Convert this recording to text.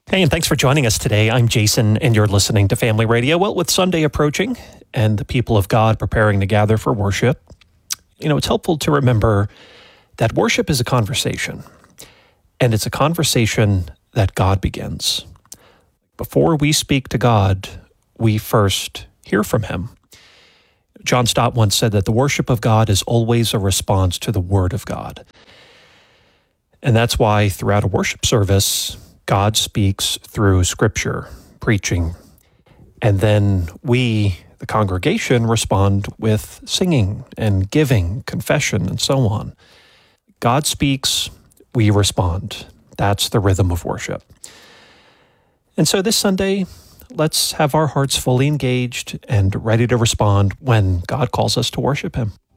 Hey, and thanks for joining us today. I'm Jason, and you're listening to Family Radio. Well, with Sunday approaching and the people of God preparing to gather for worship, it's helpful to remember that worship is a conversation, and it's a conversation that God begins. Before we speak to God, we first hear from Him. John Stott once said that the worship of God is always a response to the Word of God. And that's why throughout a worship service, God speaks through Scripture, preaching, and then we, the congregation, respond with singing and giving, confession, and so on. God speaks, we respond. That's the rhythm of worship. And so this Sunday, let's have our hearts fully engaged and ready to respond when God calls us to worship Him.